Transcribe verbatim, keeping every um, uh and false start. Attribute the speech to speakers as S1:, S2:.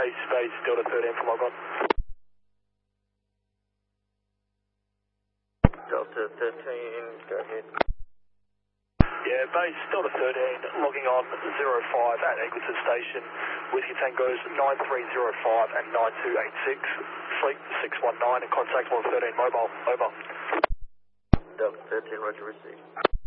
S1: base, base, Delta thirteen for log on.
S2: Delta thirteen, go ahead.
S1: Yeah, base, Delta thirteen, logging on zero five at Egerton Station, Whiskey Tango's nine three zero five and nine two eight six, fleet six one nine, and contact one thirteen mobile, over.
S2: Delta thirteen, roger, received.